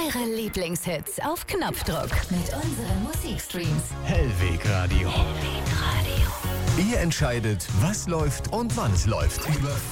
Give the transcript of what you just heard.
Eure Lieblingshits auf Knopfdruck mit unseren Musikstreams. Hellweg Radio. Hellweg Radio. Ihr entscheidet, was läuft und wann es läuft. Über